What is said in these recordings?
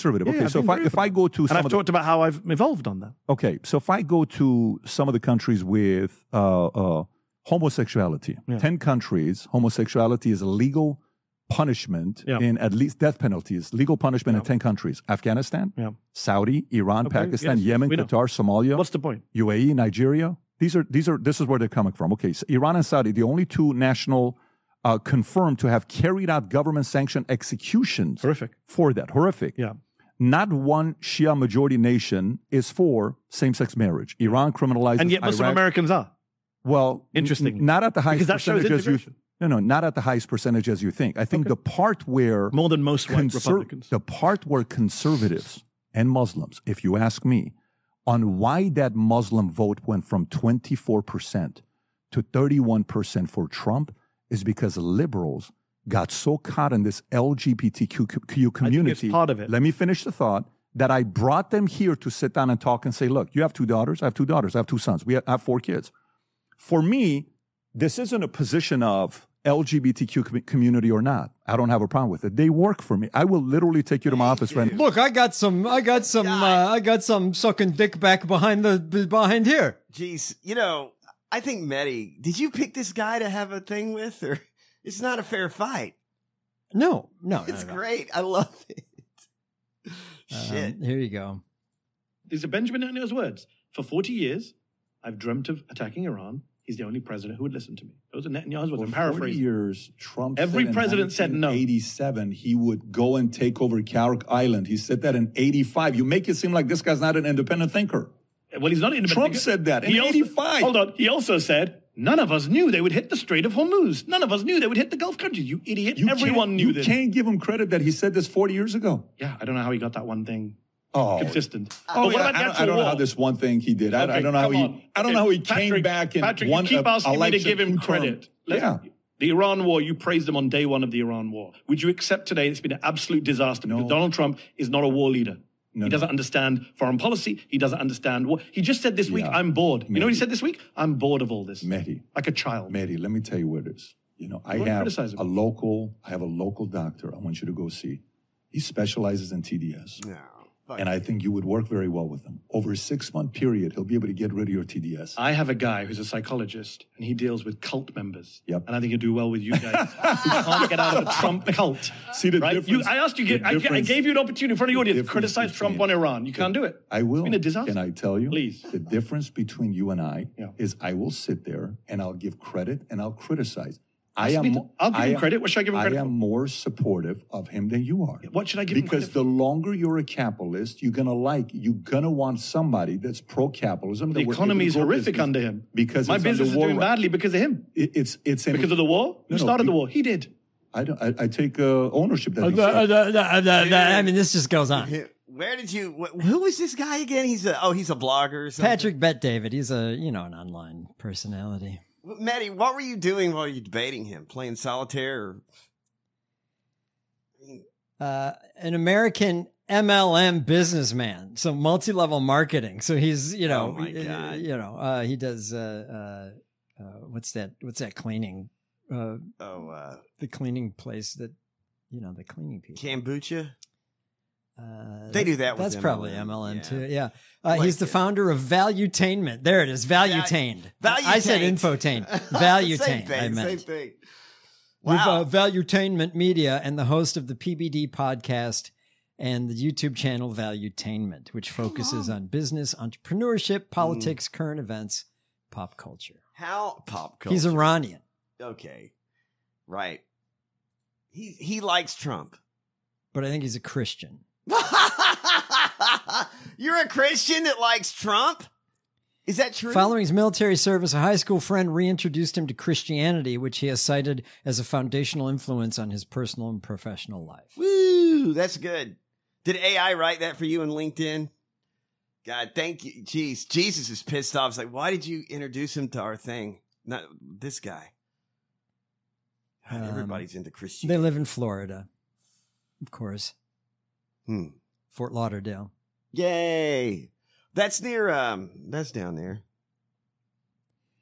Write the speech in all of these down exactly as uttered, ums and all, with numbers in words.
conservative. Yeah, okay, yeah, so I've if been I very if I open. go to And some I've of the, talked about how I've evolved on that. okay, so if I go to some of the countries with uh, uh, homosexuality, Yeah. ten countries, homosexuality is a legal punishment Yeah. in at least death penalties, legal punishment in Yeah. ten countries: Afghanistan, Yeah. Saudi, Iran, Okay, Pakistan, yes, Yemen, we know. Qatar, Somalia, What's the point? U A E, Nigeria. These are these are this is where they're coming from. Okay, so Iran and Saudi, the only two national uh, confirmed to have carried out government-sanctioned executions Horrific. for that. Horrific. Yeah. Not one Shia majority nation is for same-sex marriage. Iran criminalizes. And yet Muslim Iraq, Americans are. well, Interesting. n- not at the highest Because that shows percentage as you. integration. No, no, not at the highest percentage as you think. I think Okay. the part where More than most white conser- Republicans. the part where conservatives and Muslims, if you ask me, on why that Muslim vote went from twenty-four percent to thirty-one percent for Trump is because liberals got so caught in this L G B T Q community. it's part of it. Let me finish the thought. That I brought them here to sit down and talk and say, look, you have two daughters, I have two daughters, I have two sons, we have, I have four kids. For me, this isn't a position of L G B T Q com- community or not. I don't have a problem with it. They work for me. I will literally take you to my office right now. Look, I got some. I got some. Uh, I got some sucking dick back behind the behind here. Jeez, you know, I think Mehdi, did you pick this guy to have a thing with, or it's not a fair fight? No, no, It's no, no. great. I love it. Shit. Um, here you go. These are Benjamin Netanyahu's words. For forty years, I've dreamt of attacking Iran. He's the only president who would listen to me. Those are Netanyahu's words. I'm For forty paraphrasing. years, Trump Every said in president said no. nineteen eighty-seven he would go and take over Carrick Island. He said that in eighty-five. You make it seem like this guy's not an independent thinker. Well, he's not independent. Trump said that in He also- eighty-five. Hold on. He also said, none of us knew they would hit the Strait of Hormuz. None of us knew they would hit the Gulf countries. You idiot. You Everyone can't- knew you this. can't give him credit that he said this forty years ago. Yeah, I don't know how he got that one thing Oh, consistent. Oh, but what yeah, about the I, don't, actual I don't know war? how this one thing he did. I, I Okay, don't know how come he. on. I don't Okay, know how he came Patrick, back in Patrick, one you keep uh, asking me to election, give him two-term. credit. Yeah. Listen, the Iran war, you praised him on day one of the Iran war. Would you accept today it's been an absolute disaster because No. Donald Trump is not a war leader? No, he doesn't no. understand foreign policy. He doesn't understand what he just said this week. Yeah. I'm bored. You know what he Mehdi. said this week? I'm bored of all this. Mehdi, Like a child. Mehdi, let me tell you what it is. You know, I Don't have criticize him. a local. I have a local doctor. I want you to go see. He specializes in T D S. No. Fuck And I think you would work very well with him. Over a six-month period, he'll be able to get rid of your T D S. I have a guy who's a psychologist and he deals with cult members. Yep. And I think he'll do well with you guys who can't get out of the Trump cult. See the right? difference? You, I asked you, the I, I difference- gave you an opportunity in front of the the audience to difference criticize Trump between- on Iran. You can't do it. I will. It's been a disaster. Can I tell you? Please. The difference between you and I Yeah. is I will sit there and I'll give credit and I'll criticize. I Ask am. me to- mo- I'll give I him am- credit. What should I give him credit I am for? more supportive of him than you are. What should I give him Because credit the longer you're a capitalist, you're gonna like, you're gonna want somebody that's pro-capitalism. The that will economy is grow horrific business under him. because My it's business under is war doing right- badly because of him. It, it's it's in, Because of the war? Who No, no, started the he- war? He did. I don't. I, I take uh, ownership that. Uh, he the- uh, started. the- the- the- the- I mean, this just goes on. Where did you, wh- who is this guy again? He's a, oh, he's a blogger or something? Patrick Bet David. He's a you know an online personality. Maddie, what were you doing while you debating him? Playing solitaire? Or... Uh, an American M L M businessman, so multi-level marketing. So he's you know Oh, my y- God. you know uh, he does uh, uh, uh, what's that what's that cleaning uh, Oh, uh, the cleaning place that you know the cleaning people. kombucha? Uh, They do that with That's probably M M L L M, M yeah. too. Yeah, uh, Like he's the it. founder of Valuetainment. There it is, Valuetained. I said Valuetained. Infotained. Same Valuetained. thing, I meant. same thing. With Wow. uh, Valuetainment Media and the host of the P B D podcast and the YouTube channel Valuetainment, which focuses on business, entrepreneurship, politics, current events, pop culture. How pop culture? He's Iranian. Okay, right. He he likes Trump. But I think he's a Christian. You're a Christian that likes Trump? Is that true? Following his military service, a high school friend reintroduced him to Christianity, which he has cited as a foundational influence on his personal and professional life. Woo, that's good. Did A I write that for you in LinkedIn? God, thank you. Jeez, Jesus is pissed off. He's like, why did you introduce him to our thing? Not this guy. God, Um, everybody's into They Christianity. live in Florida, of course. Hmm. Fort Lauderdale. Yay. That's near, um, that's down there.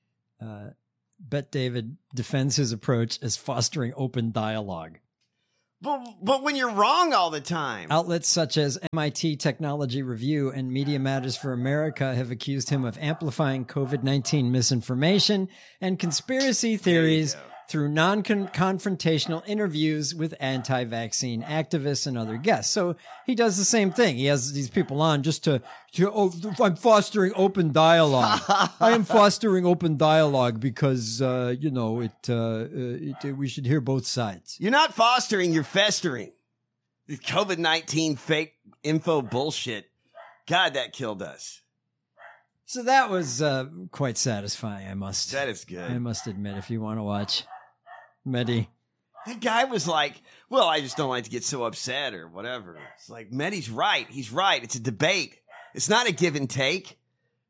Uh, Bet David defends his approach as fostering open dialogue. But, but when you're wrong all the time. Outlets such as M I T Technology Review and Media Matters for America have accused him of amplifying COVID nineteen misinformation and conspiracy theories through non-confrontational interviews with anti-vaccine activists and other guests. So he does the same thing. He has these people on just to, to oh, I'm fostering open dialogue. I am fostering open dialogue because, uh, you know, it, uh, it, we should hear both sides. You're not fostering, you're festering. The COVID nineteen fake info bullshit. God, that killed us. So that was uh, quite satisfying, I must. That is good. I must admit, if you want to watch Mehdi. That guy was like, well, I just don't like to get so upset or whatever. It's like, Mehdi's right. He's right. It's a debate. It's not a give and take.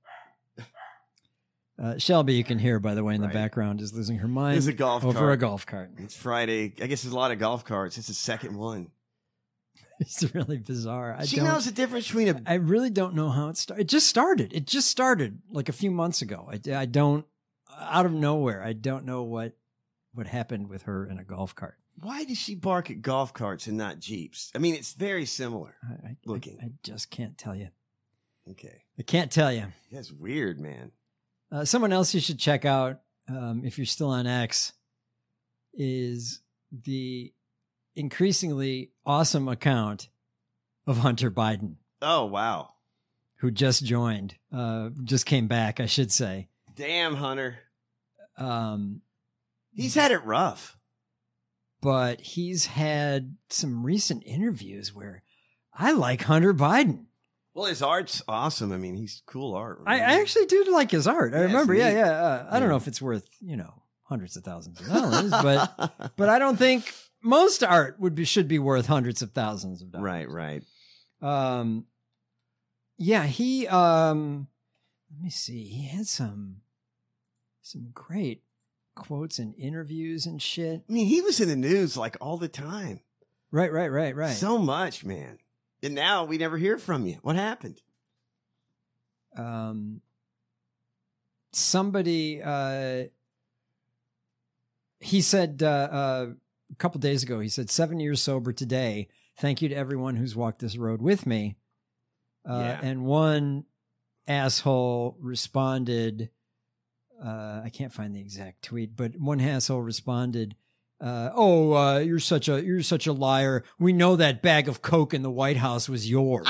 Uh, Shelby, you can hear, by the way, in Right. the background, is losing her mind There's a golf over cart. a golf cart. It's Friday. I guess there's a lot of golf carts. It's the second one. It's really bizarre. I she don't, knows the difference between a... I really don't know how it started. It just started. It just started like a few months ago. I, I don't, out of nowhere, I don't know what what happened with her in a golf cart. Why does she bark at golf carts and not Jeeps? I mean, it's very similar I, I, looking. I, I just can't tell you. Okay. I can't tell you. That's weird, man. Uh, someone else you should check out, um, if you're still on X, is the increasingly awesome account of Hunter Biden, Oh, wow. who just joined, uh, just came back, I should say. Damn, Hunter. Um, He's had it rough. but he's had some recent interviews where I like Hunter Biden. Well, his art's awesome. I mean, he's cool art. I, I actually do like his art. I Yeah, it's remember, yeah, neat. yeah. Uh, I don't Yeah. know if it's worth, you know, hundreds of thousands of dollars, but but I don't think most art would be should be worth hundreds of thousands of dollars. Right, right. Um, yeah, he. Um, let me see. He had some some great quotes and interviews and shit. I mean, he was in the news like all the time. Right, right, right, right. So much, man. And now we never hear from you. What happened? um, somebody. Uh, he said uh, uh, a couple days ago. He said, seven years sober today. Thank you to everyone who's walked this road with me. Uh, Yeah. And one asshole responded. Uh, I can't find the exact tweet, but one asshole responded, uh, "Oh, uh, you're such a you're such a liar. We know that bag of coke in the White House was yours."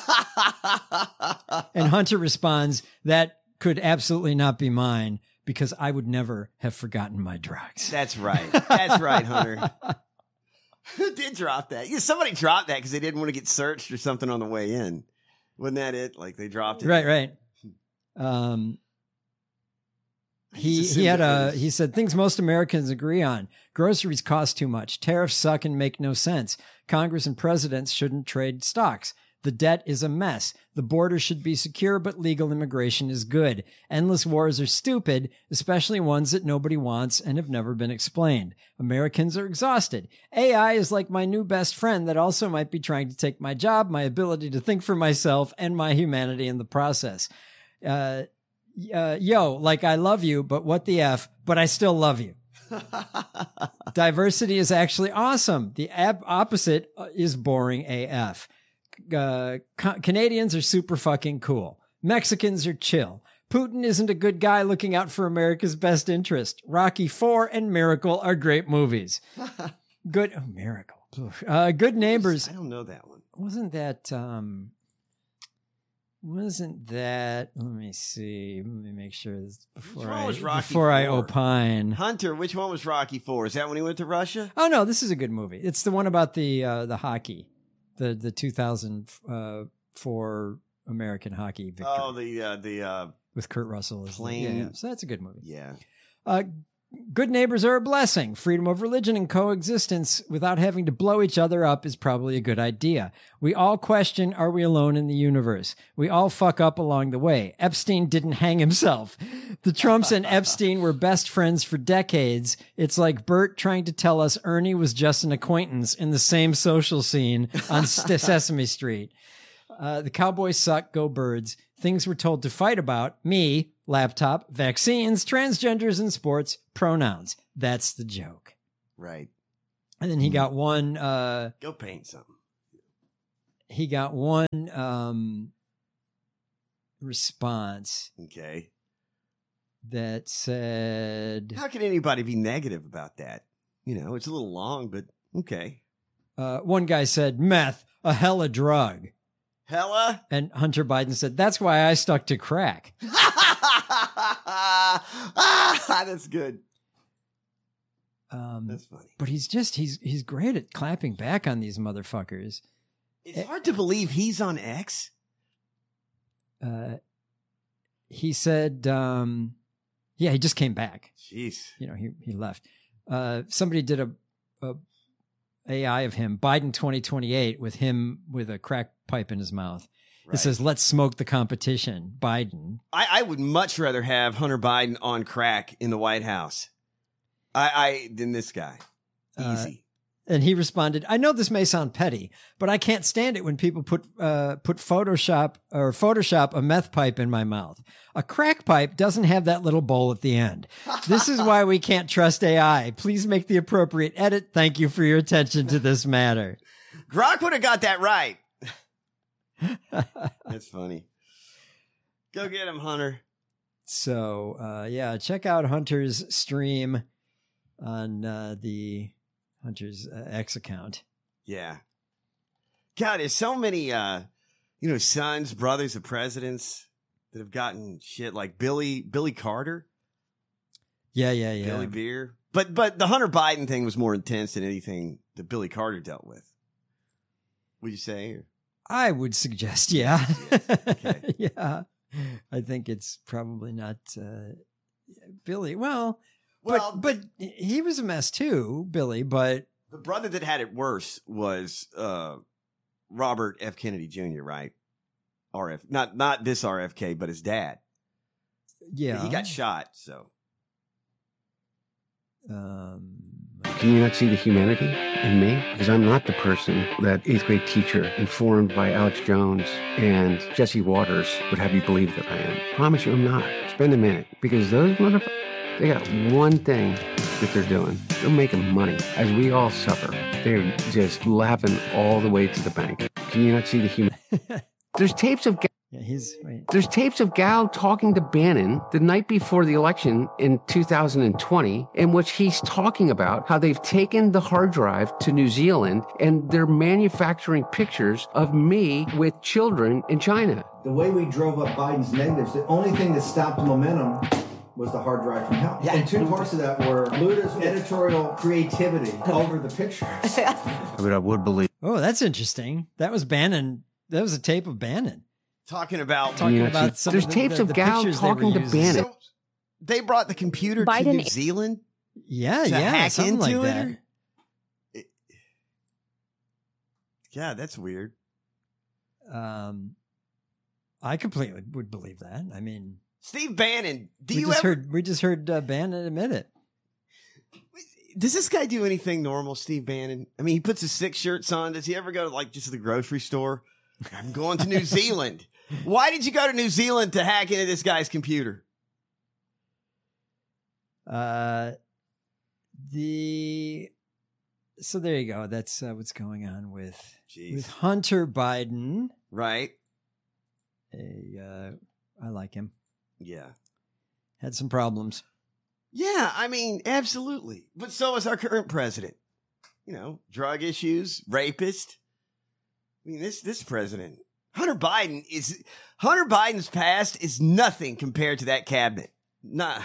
And Hunter responds, "That could absolutely not be mine because I would never have forgotten my drugs." That's right. That's right, Hunter. Who did drop that? Yeah, somebody dropped that because they didn't want to get searched or something on the way in. Wasn't that it? Like they dropped it. Right, right. Um, I he just he had assumed it a was- he said things most Americans agree on. Groceries cost too much. Tariffs suck and make no sense. Congress and presidents shouldn't trade stocks. The debt is a mess. The border should be secure, but legal immigration is good. Endless wars are stupid, especially ones that nobody wants and have never been explained. Americans are exhausted. A I is like my new best friend that also might be trying to take my job, my ability to think for myself, and my humanity in the process. Uh, uh, yo, like I love you, but what the F, but I still love you. Diversity is actually awesome. The ab- opposite uh, is boring A F. Uh, Ca- Canadians are super fucking cool. Mexicans are chill. Putin isn't a good guy looking out for America's best interest. Rocky four and Miracle are great movies. Good, oh, Miracle. Uh, good neighbors. I don't know that one. Wasn't that, um, wasn't that, let me see, let me make sure this before one I, was Rocky before I four? opine. Hunter, which one was Rocky Four? Is that when he went to Russia? Oh no, this is a good movie. It's the one about the, uh, the hockey, the, the two thousand four American hockey victory Oh, the uh, the uh, with Kurt Russell. As the- plane- yeah, yeah. So that's a good movie. yeah. Uh, good neighbors are a blessing. Freedom of religion and coexistence without having to blow each other up is probably a good idea. We all question, are we alone in the universe? We all fuck up along the way. Epstein didn't hang himself. The Trumps and Epstein were best friends for decades. It's like Bert trying to tell us Ernie was just an acquaintance in the same social scene on St- Sesame Street. Uh, the Cowboys suck, go Birds. Things we're told to fight about, me, laptop, vaccines, transgenders in sports, pronouns. That's the joke. Right. And then he got one. Uh, Go paint something. he got one um, response Okay. that said, How can anybody be negative about that? You know, it's a little long, but okay. uh, one guy said, meth, a hella drug. Hella? And Hunter Biden said, that's why I stuck to crack. That's good. Um, That's funny. but he's just, he's he's great at clapping back on these motherfuckers. It's hard to believe he's on X. Uh, he said, um, yeah, he just came back. Jeez. You know, he, he left. Uh, somebody did a, a A I of him, Biden twenty twenty-eight, with him with a crack pipe in his mouth. Right. It says, let's smoke the competition, Biden. I, I would much rather have Hunter Biden on crack in the White House. I, I than this guy. Easy. Uh, and he responded, I know this may sound petty, but I can't stand it when people put uh, put Photoshop or Photoshop a meth pipe in my mouth. A crack pipe doesn't have that little bowl at the end. This is why we can't trust A I. Please make the appropriate edit. Thank you for your attention to this matter. Grok would have got that right. That's funny. Go get him, Hunter. So, uh, yeah, check out Hunter's stream on uh, the Hunter's uh, X account. Yeah. God, there's so many, uh, you know, sons, brothers of presidents that have gotten shit like Billy, Billy Carter, Yeah, yeah, yeah. Billy Beer. But, but the Hunter Biden thing was more intense than anything that Billy Carter dealt with. Would you say? Or? I would suggest, yeah. Yes. Okay. Yeah. I think it's probably not uh, Billy. Well, Well, but but he was a mess too, Billy, but the brother that had it worse was uh, Robert F. Kennedy Junior, right? R F, not not this R F K, but his dad. yeah. He got shot, so. Um, Can you not see the humanity in me? Because I'm not the person that eighth grade teacher informed by Alex Jones and Jesse Waters would have you believe that I am. Promise you I'm not. Spend a minute. Because those motherfuckers, they got one thing that they're doing. They're making money as we all suffer. They're just laughing all the way to the bank. Can you not see the human? There's tapes of... yeah, he's wait. There's tapes of Gal talking to Bannon the night before the election in two thousand twenty, in which he's talking about how they've taken the hard drive to New Zealand and they're manufacturing pictures of me with children in China. The way we drove up Biden's negatives, the only thing that stopped the momentum was the hard drive from hell. Yeah. And two parts of that were Luda's editorial creativity over the pictures. But I would believe. Oh, that's interesting. That was Bannon. That was a tape of Bannon. Talking about Talking You know, about see, some there's of the, tapes the, of the Gal pictures they were talking to using. Bannon. So they brought the computer to Biden- New Zealand Yeah, to yeah, hack something into like it. that. or- It- Yeah, that's weird. Um, I completely would believe that. I mean, Steve Bannon, do we you just ever? heard we just heard uh, Bannon admit it. Does this guy do anything normal, Steve Bannon? I mean, he puts his six shirts on. Does he ever go to like just to the grocery store? I'm going to New Zealand. Why did you go to New Zealand to hack into this guy's computer? Uh, the so there you go. That's uh, what's going on with Jeez. with Hunter Biden. Right? A, uh, I like him. Yeah. Had some problems. Yeah, I mean, absolutely. But so is our current president. You know, drug issues, rapist. I mean, this this president, Hunter Biden is Hunter Biden's past is nothing compared to that cabinet. Nah.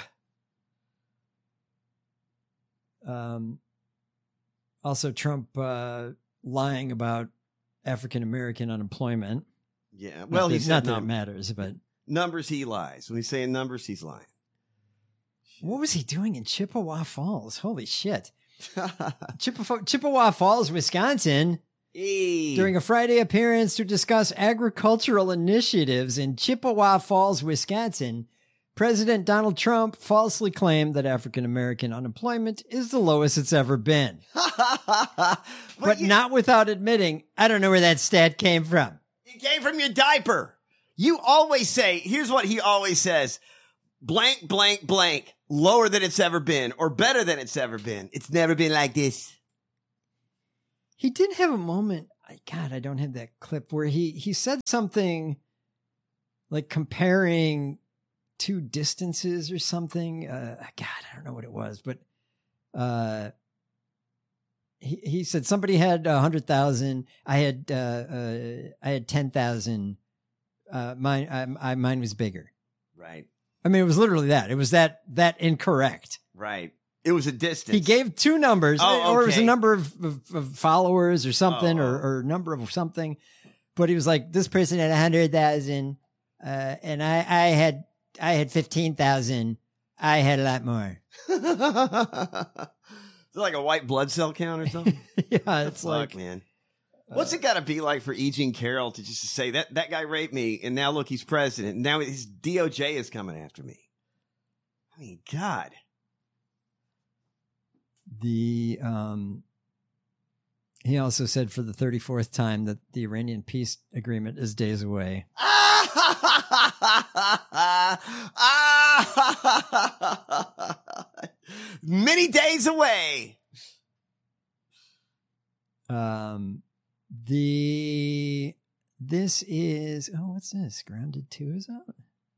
Um, also, Trump uh, lying about African American unemployment. Yeah. Not Well, that- he's not not that it matters, but numbers. He lies when he's saying numbers. He's lying. what was he doing in Chippewa Falls? Holy shit! Chippewa, Chippewa Falls, Wisconsin. Hey. During a Friday appearance to discuss agricultural initiatives in Chippewa Falls, Wisconsin, President Donald Trump falsely claimed that African American unemployment is the lowest it's ever been, but but you- not without admitting, I don't know where that stat came from. It came from your diaper. You always say, here's what he always says. Blank, blank, blank. Lower than it's ever been or better than it's ever been. It's never been like this. He did have a moment. I God, I don't have that clip where he he said something like comparing two distances or something. Uh, God, I don't know what it was, but uh, he he said somebody had a hundred thousand. I had uh, uh, I had ten thousand. Uh, mine I, I mine was bigger. Right. I mean, it was literally that. It was that that incorrect. Right. It was a distance. He gave two numbers, Oh, or it was a okay. number of, of, of followers or something, Oh. or, or number of something. But he was like, this person had a hundred thousand, uh, and I, I had, I had fifteen thousand. I had a lot more. Is it like a white blood cell count or something? Yeah, it's Fuck, like, man. What's it got to be like for E. Jean Carroll to just say that that guy raped me, and now look, he's president. Now his D O J is coming after me. I mean, God. the, um, he also said for the thirty-fourth time that the Iranian peace agreement is days away. Many days away. Um, the, this is, oh, what's this? Grounded two is out?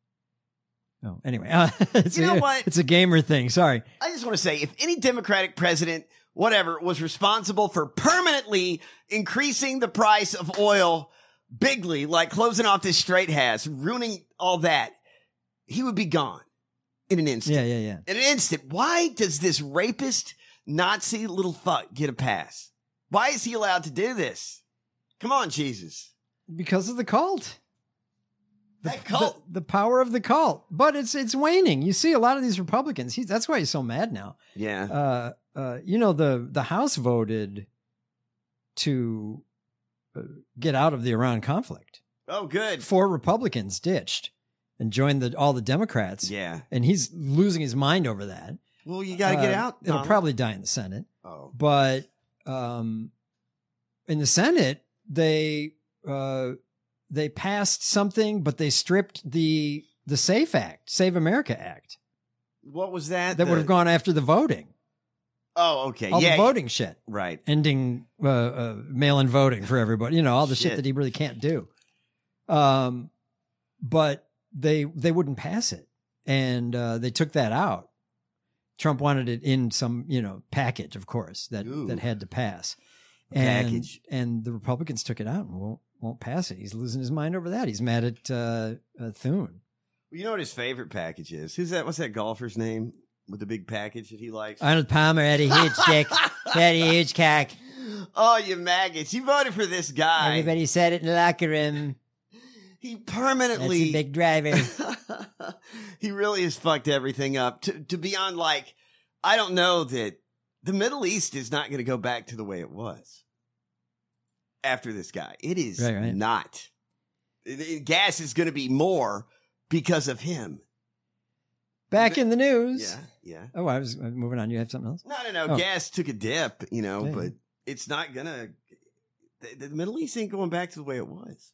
Oh, anyway, uh, it's, You a, know what? it's a gamer thing. Sorry. I just want to say, if any Democratic president, whatever, was responsible for permanently increasing the price of oil bigly, like closing off this Strait has, ruining all that, he would be gone in an instant. Yeah, yeah, yeah. In an instant. Why does this rapist Nazi little fuck get a pass? Why is he allowed to do this? Come on, Jesus. Because of the cult. The, That cult. The, the power of the cult. But it's it's waning. You see a lot of these Republicans. He, that's why he's so mad now. Yeah. Uh, uh, you know, the, the House voted to uh, get out of the Iran conflict. Oh, good. Four Republicans ditched and joined the all the Democrats. Yeah. And he's losing his mind over that. Well, you got to get Uh, out. It'll Donald. probably die in the Senate. Oh. But um, in the Senate, they uh, they passed something, but they stripped the the SAFE Act, Save America Act, What was that? that The- would have gone after the voting, Oh, okay. all yeah. the voting shit, Right. ending uh, uh, mail-in voting for everybody. You know, all the shit. Shit. that he really can't do. Um, but they they wouldn't pass it, and uh, they took that out. Trump wanted it in some, you know, package, of course, that, Ooh. that had to pass. And, Package. and the Republicans took it out and won't, won't pass it. He's losing his mind over that. He's mad at uh, uh, Thune. You know what his favorite package is? Who's that? What's that golfer's name with the big package that he likes? Arnold Palmer had a huge dick, had a huge cock. Oh, you maggots. You voted for this guy. Everybody said it in the locker room. He That's permanently. a big driver. He really has fucked everything up. To, to be on, like, I don't know that the Middle East is not going to go back to the way it was after this guy. It is Right, right. not. It- it- gas is going to be more because of him. Back in the news. Yeah, yeah. Oh, I was uh, moving on. You have something else? No, no, no. Oh. Gas took a dip, you know, Yeah. but it's not going to. The, the Middle East ain't going back to the way it was.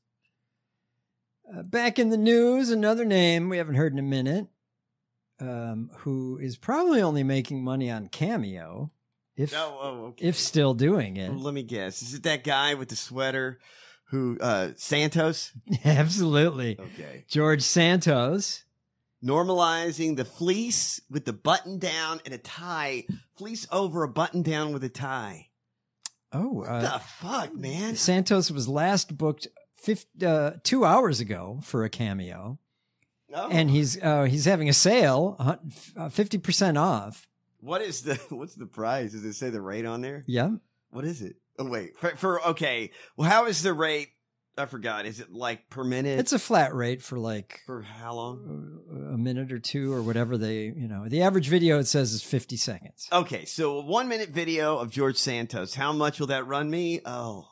Uh, back in the news, another name we haven't heard in a minute, um, who is probably only making money on Cameo, if Oh, oh, okay. if still doing it. Well, let me guess. Is it that guy with the sweater who, uh, Santos? Absolutely. Okay. George Santos. Normalizing the fleece with the button down and a tie. Fleece over a button down with a tie. Oh, What uh, the fuck, man? Santos was last booked fifty, uh, two hours ago for a Cameo, Oh. and he's uh, he's having a sale, fifty percent off. What is the, what's the price? Does it say the rate on there? Yeah. What is it? Oh, wait. For, for okay. Well, how is the rate? I forgot. Is it like per minute? It's a flat rate for like for how long? a minute or two or whatever they, you know, the average video it says is fifty seconds. Okay, so a one minute video of George Santos. How much will that run me? Oh,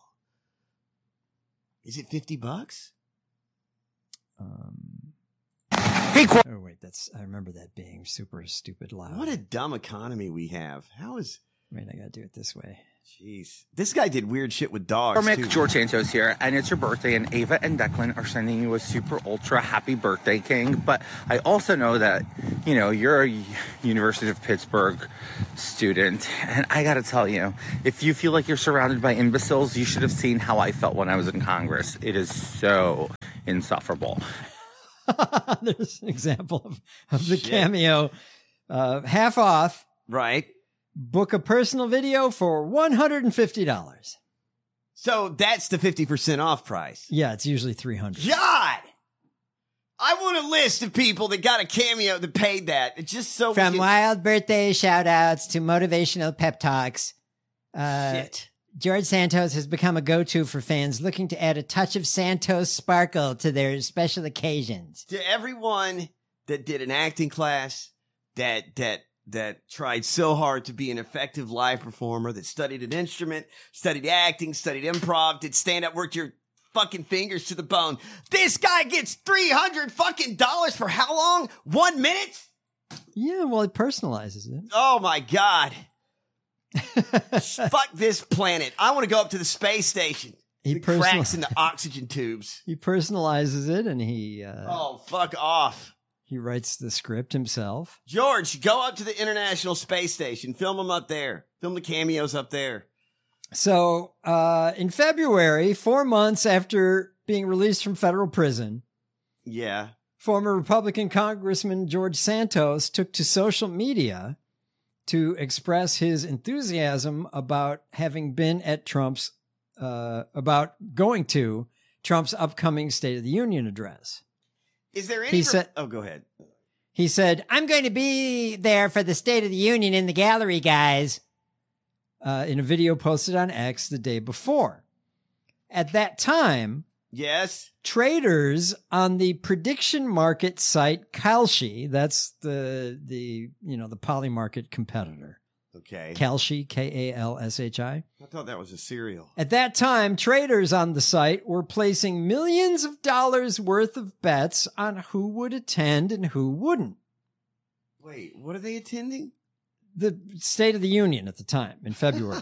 is it fifty bucks? Um, oh wait, that's, I remember that being super stupid loud. What a dumb economy we have. How is? Wait, I gotta do it this way. Jeez. This guy did weird shit with dogs, Mick, too. George Santos here, and it's your birthday, and Ava and Declan are sending you a super ultra happy birthday, King. But I also know that, you know, you're a University of Pittsburgh student, and I gotta tell you, if you feel like you're surrounded by imbeciles, you should have seen how I felt when I was in Congress. It is so insufferable. There's an example of, of the Shit. cameo. Uh, half off. Right. Book a personal video for one hundred fifty dollars. So that's the fifty percent off price. Yeah, it's usually three hundred dollars. God! I want a list of people that got a cameo that paid that. It's just so... From we can- wild birthday shout outs to motivational pep talks. Uh, Shit. George Santos has become a go-to for fans looking to add a touch of Santos sparkle to their special occasions. To everyone that did an acting class, that that that tried so hard to be an effective live performer, that studied an instrument, studied acting, studied improv, did stand up, worked your fucking fingers to the bone. This guy gets three hundred fucking dollars for how long? One minute? Yeah, well, it personalizes it. Oh my God. Fuck this planet. I want to go up to the space station. He The personal- cracks in the oxygen tubes. He personalizes it, and he uh, Oh, fuck off. he writes the script himself. George, go up to the International Space Station. Film them up there. Film the cameos up there. So, uh, in February, four months after being released from federal prison, Yeah. former Republican Congressman George Santos took to social media to express his enthusiasm about having been at Trump's, uh, about going to Trump's upcoming State of the Union address. Is there any... He re- said- oh, go ahead. He said, I'm going to be there for the State of the Union in the gallery, guys. uh, in a video posted on X the day before. At that time, Yes. traders on the prediction market site Kalshi, that's the the you know the Polymarket competitor. Okay. Kalshi, K A L S H I. I thought that was a cereal. At that time, traders on the site were placing millions of dollars worth of bets on who would attend and who wouldn't. Wait, what are they attending? The State of the Union at the time in February.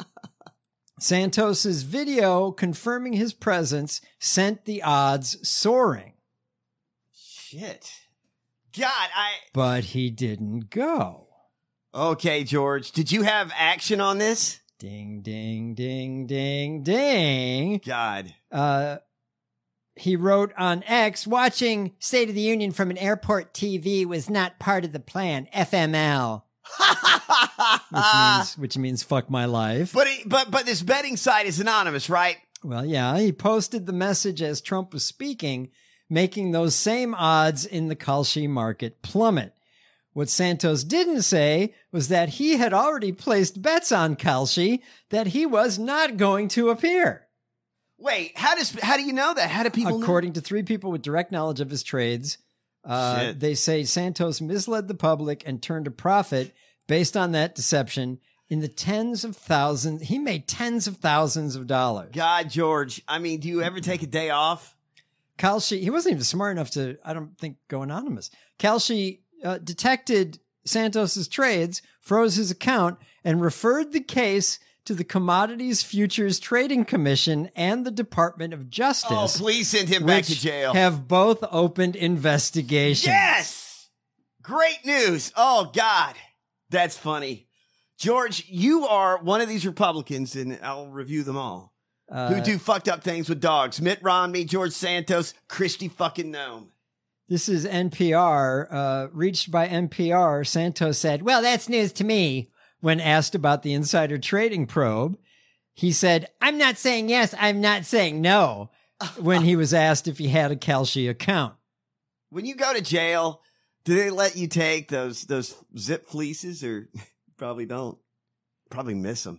Santos's video confirming his presence sent the odds soaring, Shit. God, I... but he didn't go. Okay, George. Did you have action on this? Ding, ding, ding, ding, ding. God. Uh, he wrote on X, Watching State of the Union from an airport T V was not part of the plan. F M L. which means which means fuck my life. But, he, but but this betting site is anonymous, right? Well, yeah, he posted the message as Trump was speaking, making those same odds in the Kalshi market plummet. What Santos didn't say was that he had already placed bets on Kalshi that he was not going to appear. Wait, how does how do you know that? How do people know? According to three people with direct knowledge of his trades, uh, Shit. they say Santos misled the public and turned a profit based on that deception in the tens of thousands. He made tens of thousands of dollars. God, George. I mean, do you ever take a day off? Kalshi, he wasn't even smart enough to, I don't think, go anonymous. Kalshi uh, detected Santos's trades, froze his account, and referred the case to the Commodities Futures Trading Commission and the Department of Justice. Oh, please send him back to which jail. have both opened investigations. Yes! Great news. Oh, God. That's funny. George, you are one of these Republicans, and I'll review them all, Uh, who do fucked up things with dogs. Mitt Romney, George Santos, Christy fucking Nome. This is N P R. Uh, reached by N P R, Santos said, Well, that's news to me. when asked about the insider trading probe, he said, I'm not saying yes. I'm not saying no. when he was asked if he had a Kalshi account. When you go to jail, do they let you take those those zip fleeces, or probably don't? Probably miss them.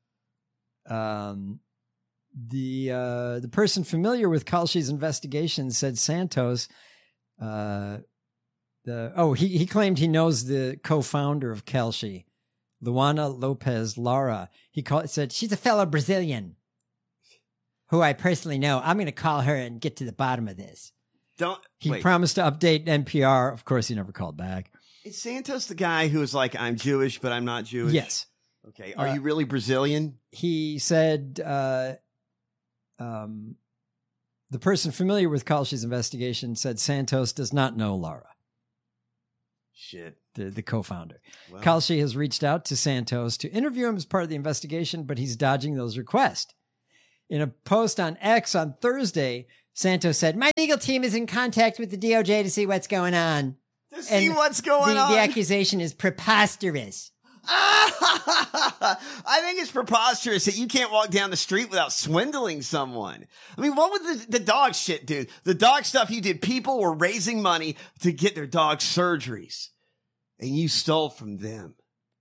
Um, the uh, the person familiar with Kalshi's investigation said Santos, uh, the oh he he claimed he knows the co-founder of Kalshi, Luana Lopez Lara. He called said She's a fellow Brazilian who I personally know. I'm going to call her and get to the bottom of this. Don't he wait. promised to update N P R. Of course, he never called back. Is Santos the guy who was like, "I'm Jewish, but I'm not Jewish"? Yes. Okay. Are Uh, you really Brazilian? He said uh, um, the person familiar with Kalshi's investigation said Santos does not know Lara, Shit. the, the co-founder. Well, Kalshi has reached out to Santos to interview him as part of the investigation, but he's dodging those requests. In a post on X on Thursday, Santos said, "My legal team is in contact with the D O J to see what's going on. to see and what's going the, on. the accusation is preposterous. I think it's preposterous that you can't walk down the street without swindling someone. I mean, what was the, the dog shit, dude? The dog stuff you did, people were raising money to get their dog surgeries, and you stole from them.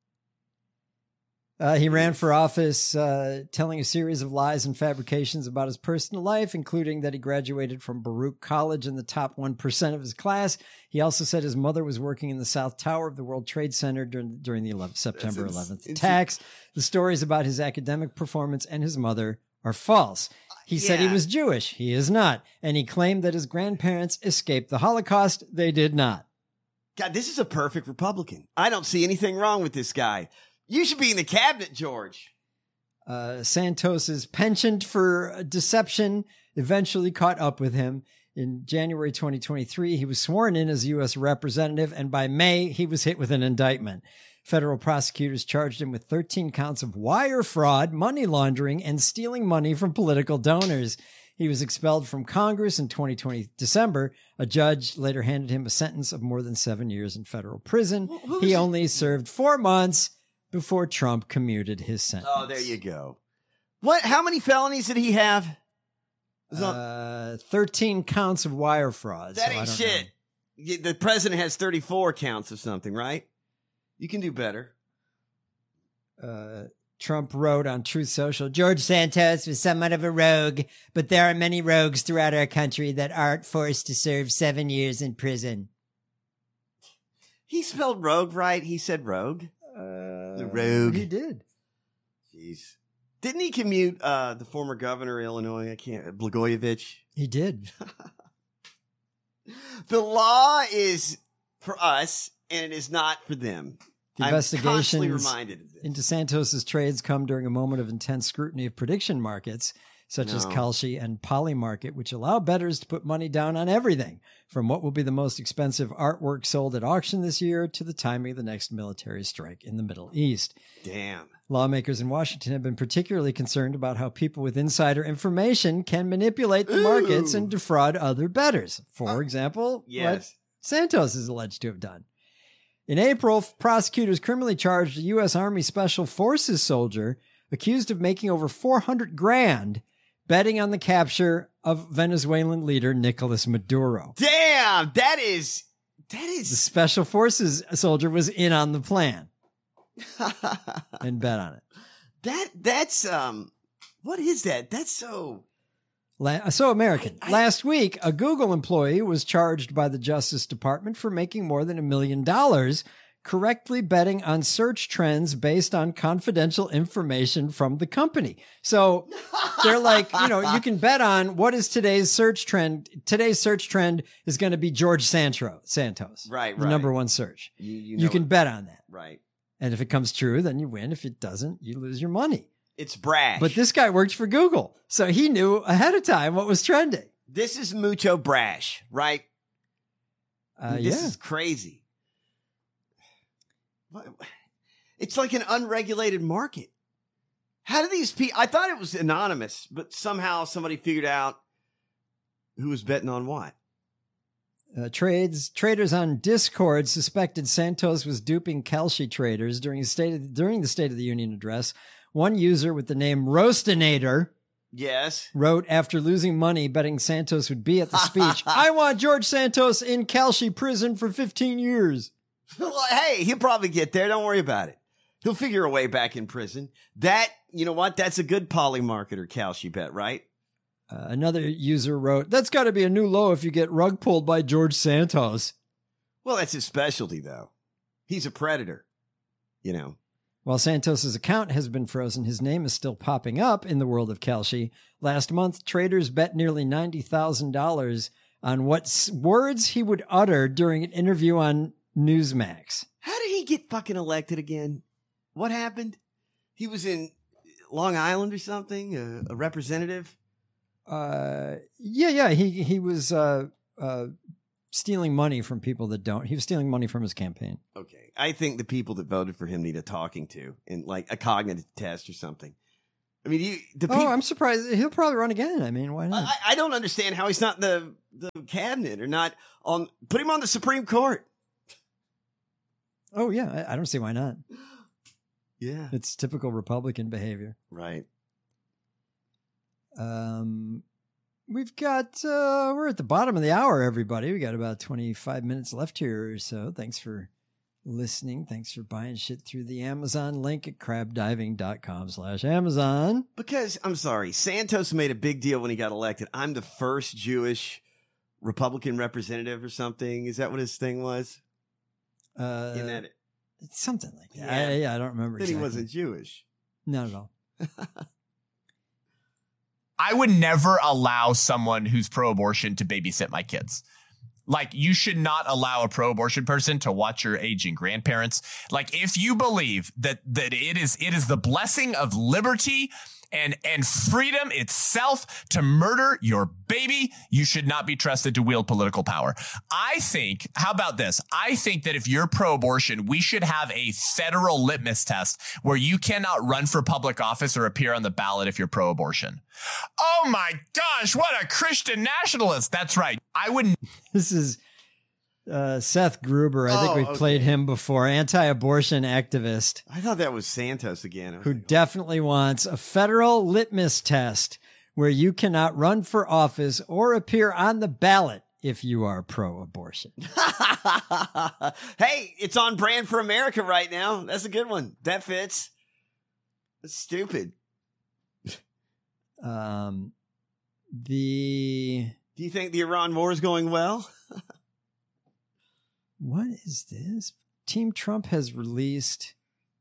Uh, he ran for office uh, telling a series of lies and fabrications about his personal life, including that he graduated from Baruch College in the top one percent of his class. He also said his mother was working in the South Tower of the World Trade Center during, during the eleventh, September eleventh attacks. The stories about his academic performance and his mother are false. He said he Yeah. was Jewish. He is not. And he claimed that his grandparents escaped the Holocaust. They did not. God, this is a perfect Republican. I don't see anything wrong with this guy. You should be in the cabinet, George. Uh, Santos's penchant for deception eventually caught up with him. In January twenty twenty-three, he was sworn in as U S representative, and by May, he was hit with an indictment. Federal prosecutors charged him with thirteen counts of wire fraud, money laundering, and stealing money from political donors. He was expelled from Congress in twenty twenty December. A judge later handed him a sentence of more than seven years in federal prison. who's He it? only served four months before Trump commuted his sentence. Oh, there you go. What? How many felonies did he have? So- Uh, thirteen counts of wire fraud. that so I ain't don't shit. Y- The president has thirty-four counts of something, right? You can do better. know. Uh, Trump wrote on Truth Social, George Santos was somewhat of a rogue, but there are many rogues throughout our country that aren't forced to serve seven years in prison. He spelled rogue right. He said rogue. uh, The rogue. He did. Jeez. Didn't he commute uh, the former governor of Illinois? I can't. Blagojevich. He did. The law is for us, and it is not for them. The I'm constantly investigations reminded of this. into Santos's trades come during a moment of intense scrutiny of prediction markets, such as No. Kalshi and Polymarket, which allow bettors to put money down on everything, from what will be the most expensive artwork sold at auction this year to the timing of the next military strike in the Middle East. Damn. Lawmakers in Washington have been particularly concerned about how people with insider information can manipulate the markets Ooh. and defraud other bettors. For example, what Yes. Santos is alleged to have done. In April, prosecutors criminally charged a U S Army Special Forces soldier accused of making over four hundred grand betting on the capture of Venezuelan leader Nicolas Maduro. Damn. That is. That The is. Special Forces soldier was in on the plan and bet on it. that. That's um. What is that? That's so. La- So American. I- I- Last week, a Google employee was charged by the Justice Department for making more than a million dollars correctly betting on search trends based on confidential information from the company. So they're like, you know, you can bet on what is today's search trend. Today's search trend is going to be George Santro, Santos. Right, The right. number one search. You, you, You, know can it. bet on that. Right. And if it comes true, then you win. If it doesn't, you lose your money. It's brash. But this guy worked for Google. So he knew ahead of time what was trending. This is mucho brash, right? Uh, this yeah. is crazy. What- It's like an unregulated market. How do these people? I thought it was anonymous, but somehow somebody figured out who was betting on what. Uh, trades traders on Discord suspected Santos was duping Kalshi traders during his state of, during the State of the Union address. One user with the name Roastinator Yes. wrote after losing money betting Santos would be at the speech, "I want George Santos in Kalshi prison for fifteen years." Well, hey, he'll probably get there. Don't worry about it. He'll figure a way back in prison. That, you know what? That's a good polymarketer Kalshi bet, right? Uh, another user wrote, "That's got to be a new low if you get rug pulled by George Santos." Well, that's his specialty, though. He's a predator, you know. While Santos's account has been frozen, his name is still popping up in the world of Kalshi. Last month, traders bet nearly ninety thousand dollars on what s- words he would utter during an interview on Newsmax. How did he get fucking elected again? What happened? He was in Long Island or something, a, a representative. Uh, yeah, yeah. He he was uh, uh, stealing money from people that don't. He was stealing money from his campaign. Okay, I think the people that voted for him need a talking to, and like a cognitive test or something. I mean, you, the Oh, people. I'm surprised. He'll probably run again. I mean, why not? I, I don't understand how he's not in the the cabinet or not on. Put him on the Supreme Court. Oh yeah, I, I don't see why not. Yeah, It's typical Republican behavior. right. Um, we've got uh, we're at the bottom of the hour, everybody. We got about twenty-five minutes left here or so. Thanks for listening. Thanks for buying shit through the Amazon link at crabdiving.com slash Amazon. Because I'm sorry, Santos made a big deal when he got elected. I'm the first Jewish Republican representative or something. Is that what his thing was? Uh, In that, it's something like that. Yeah. I, yeah, I don't remember. that Exactly. he wasn't Jewish. Not at all. I would never allow someone who's pro-abortion to babysit my kids. Like, you should not allow a pro-abortion person to watch your aging grandparents. Like, if you believe that that it is it is the blessing of liberty and and freedom itself to murder your baby, you should not be trusted to wield political power. I think, how about this? I think that if you're pro-abortion, we should have a federal litmus test where you cannot run for public office or appear on the ballot if you're pro-abortion. Oh my gosh, what a Christian nationalist. That's right. I wouldn't. This is uh, Seth Gruber. I think Oh, we've okay. played him before. Anti-abortion activist I thought that was Santos again. I was who like, definitely wants a federal litmus test where you cannot run for office or appear on the ballot if you are pro-abortion. hey, it's on brand for America right now. That's a good one. That fits. That's stupid. Um, the Do you think the Iran war is going well? what is this? Team Trump has released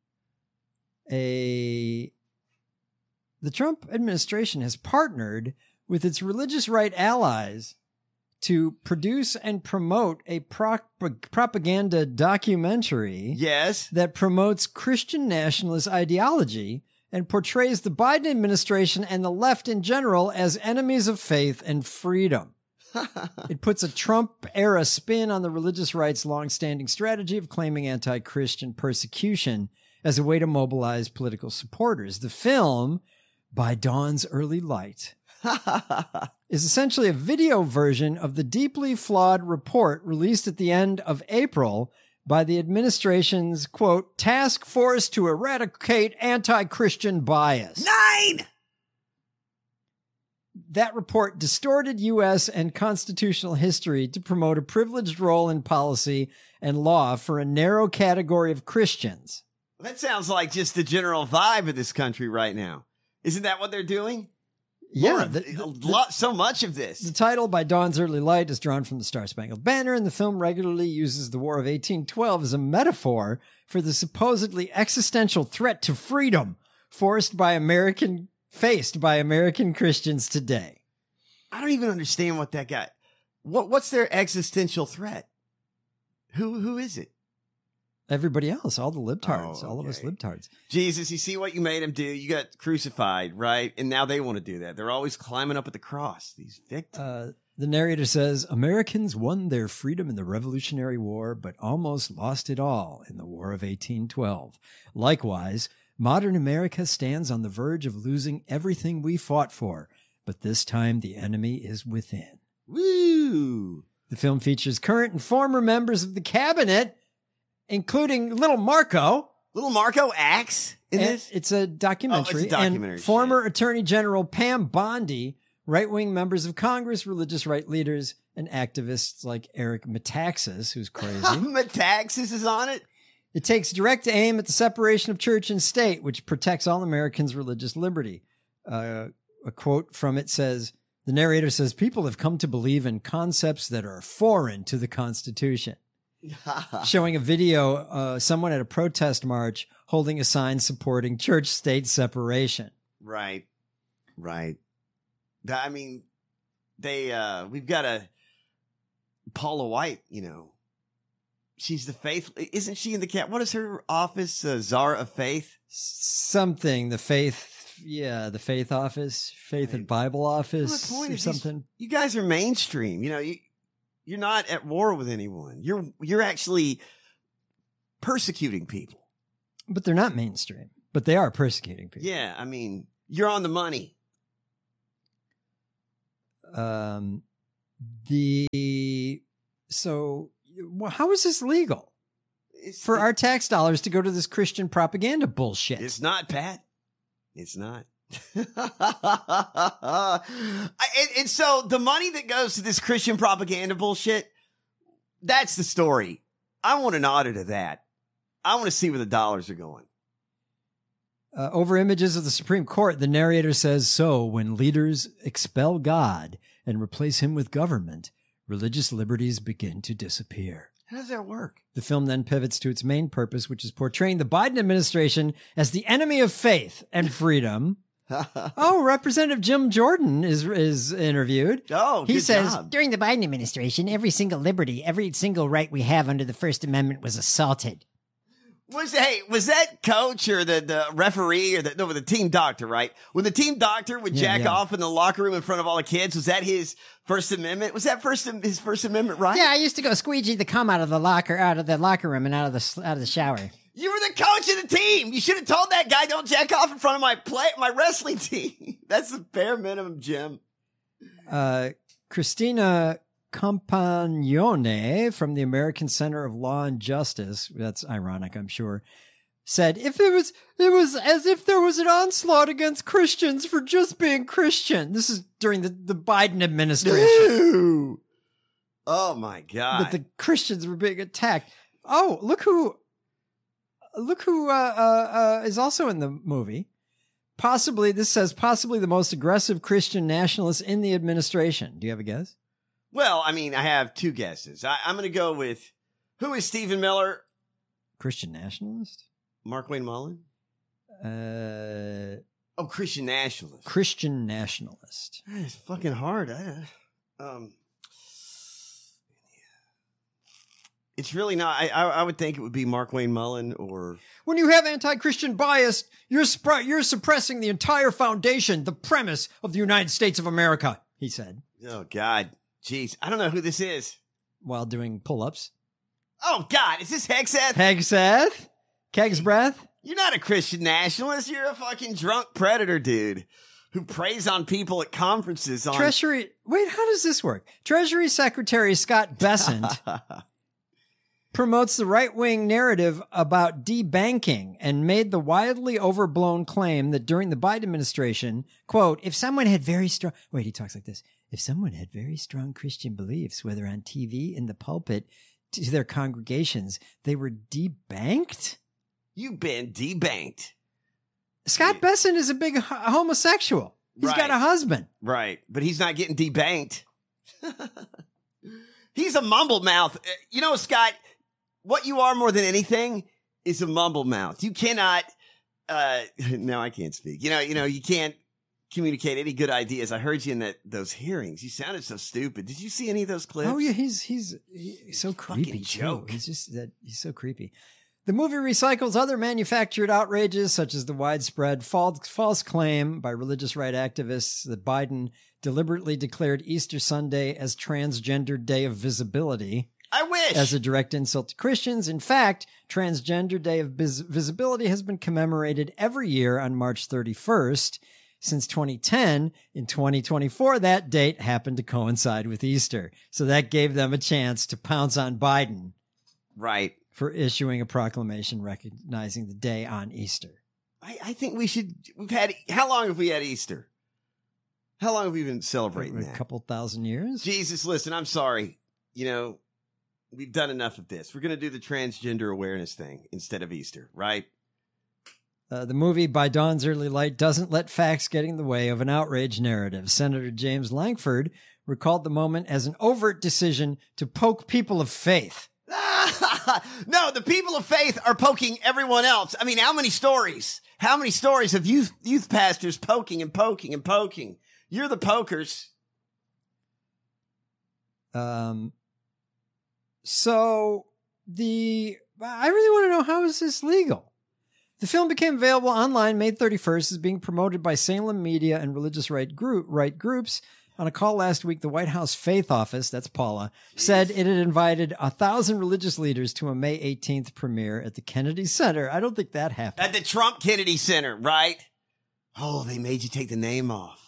a. The Trump administration has partnered with its religious right allies to produce and promote a pro- propaganda documentary Yes. that promotes Christian nationalist ideology and portrays the Biden administration and the left in general as enemies of faith and freedom. It puts a Trump-era spin on the religious right's longstanding strategy of claiming anti-Christian persecution as a way to mobilize political supporters. The film, By Dawn's Early Light, is essentially a video version of the deeply flawed report released at the end of April by the administration's, quote, task force to eradicate anti-Christian bias. Nine! That report distorted U S and constitutional history to promote a privileged role in policy and law for a narrow category of Christians. That sounds like just the general vibe of this country right now. Isn't that what they're doing? Yeah, More of- the- a lot, so much of this. The title, By Dawn's Early Light, is drawn from the Star Spangled Banner, and the film regularly uses the War of eighteen twelve as a metaphor for the supposedly existential threat to freedom forced by American, faced by American Christians today. I don't even understand what that got. What what's their existential threat? Who who is it? Everybody else, all the libtards, Oh, all of us okay. libtards. Jesus, you see what you made them do? You got crucified, right? And now they want to do that. They're always climbing up at the cross, these victims. Uh, the narrator says, Americans won their freedom in the Revolutionary War, but almost lost it all in the War of eighteen twelve. Likewise, modern America stands on the verge of losing everything we fought for, but this time the enemy is within. Woo! The film features current and former members of the cabinet, including Little Marco. Little Marco acts in And this? It's a documentary. Oh, it's a documentary, And former Attorney General Pam Bondi, right-wing members of Congress, religious right leaders, and activists like Eric Metaxas, who's crazy. Metaxas is on it? It takes direct aim at the separation of church and state, which protects all Americans' religious liberty. Uh, a quote from it says, the narrator says, people have come to believe in concepts that are foreign to the Constitution. Showing a video, uh, someone at a protest march holding a sign supporting church-state separation. Right. Right. That- I mean, they, uh, we've got a Paula White, you know, she's the faith. Isn't she in the cat? What is her office? Uh, Czar of Faith? Something. The faith. Yeah, the faith office, faith and Bible office, Well, the point or is, these- something. You guys are mainstream. You know, you you're not at war with anyone. You're you're actually persecuting people. But they're not mainstream. But they are persecuting people. Yeah, I mean, you're on the money. Um, the so well, how is this legal It's, for our tax dollars to go to this Christian propaganda bullshit? It's not, Pat. It's not. I, and, and so the money that goes to this Christian propaganda bullshit, that's the story. I want an audit of that. I want to see where the dollars are going. Uh, over images of the Supreme Court, the narrator says, so when leaders expel God and replace him with government, religious liberties begin to disappear. How does that work? The film then pivots to its main purpose, which is portraying the Biden administration as the enemy of faith and freedom. Oh, Representative Jim Jordan is is interviewed. Oh, He good says, job. during the Biden administration, every single liberty, every single right we have under the First Amendment was assaulted. Was hey, was that coach or the, the referee or the no, the team doctor, right? When the team doctor would Yeah, jack yeah. off in the locker room in front of all the kids, was that his First Amendment? Was that first his First Amendment right? Yeah, I used to go squeegee the cum out of the locker, out of the locker room, and out of the s- out of the shower. You were the coach of the team. You should have told that guy, don't jack off in front of my play, my wrestling team. That's the bare minimum, Jim. Uh, Christina Campagnone from the American Center of Law and Justice, that's ironic, I'm sure, said if it was it was as if there was an onslaught against Christians for just being Christian. This is during the, the Biden administration. Ew. Oh my God. That the Christians were being attacked. Oh, look who look who uh, uh, uh, is also in the movie. Possibly, this says possibly the most aggressive Christian nationalist in the administration. Do you have a guess? Well, I mean, I have two guesses. I, I'm going to go with who is Stephen Miller? Christian nationalist? Mark Wayne Mullen? Uh, Oh, Christian nationalist. Christian nationalist. It's fucking hard. I, um, it's really not. I, I I would think it would be Mark Wayne Mullen or When you have anti-Christian bias, you're spr- you're suppressing the entire foundation, the premise of the United States of America, he said, oh God, jeez, I don't know who this is. while doing pull-ups. Oh God, is this Hexeth? Hegseth? Keg's breath? You're not a Christian nationalist. You're a fucking drunk predator, dude, who preys on people at conferences. On Treasury. Wait, how does this work? Treasury Secretary Scott Bessent promotes the right-wing narrative about debanking and made the widely overblown claim that during the Biden administration, quote, if someone had very strong, wait, he talks like this. If someone had very strong Christian beliefs, whether on T V, in the pulpit, to their congregations, they were debanked? You've been debanked. Scott Bessent is a big h- homosexual. He's Right. got a husband. Right, but he's not getting debanked. He's a mumble mouth. Uh, You know, Scott, what you are more than anything is a mumble mouth. You cannot. Uh, no, I can't speak. You know, you know, you can't communicate any good ideas. I heard you in that those hearings. You sounded so stupid. Did you see any of those clips? Oh yeah, he's he's he's so creepy. too. joke. He's just that he's so creepy. The movie recycles other manufactured outrages, such as the widespread false false claim by religious right activists that Biden deliberately declared Easter Sunday as Transgender Day of Visibility. I wish. As a direct insult to Christians. In fact, Transgender Day of Vis- Visibility has been commemorated every year on March thirty-first. Since twenty ten, in twenty twenty-four, that date happened to coincide with Easter. So that gave them a chance to pounce on Biden right. for issuing a proclamation recognizing the day on Easter. I, I think we should. We've had. How long have we had Easter? How long have we been celebrating A that? couple thousand years? Jesus, listen, I'm sorry. You know, we've done enough of this. We're going to do the transgender awareness thing instead of Easter, right? Uh, the movie By Dawn's Early Light doesn't let facts get in the way of an outrage narrative. Senator James Lankford recalled the moment as an overt decision to poke people of faith. No, the people of faith are poking everyone else. I mean, how many stories? How many stories of youth youth pastors poking and poking and poking? You're the pokers. Um, so the I really want to know, how is this legal? The film became available online May thirty-first, is being promoted by Salem Media and religious right group right groups. On a call last week, the White House Faith Office, that's Paula, said it had invited a thousand religious leaders to a May eighteenth premiere at the Kennedy Center. I don't think that happened. At the Trump Kennedy Center, right? Oh, they made you take the name off.